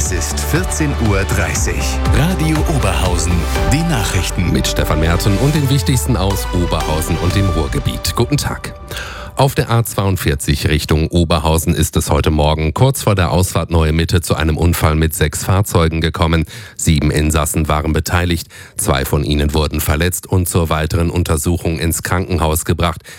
Es ist 14:30 Uhr. Radio Oberhausen. Die Nachrichten. Mit Stefan Merten und den wichtigsten aus Oberhausen und dem Ruhrgebiet. Guten Tag. Auf der A42 Richtung Oberhausen ist es heute Morgen kurz vor der Ausfahrt Neue Mitte zu einem Unfall mit 6 Fahrzeugen gekommen. 7 Insassen waren beteiligt. 2 von ihnen wurden verletzt und zur weiteren Untersuchung ins Krankenhaus gebracht.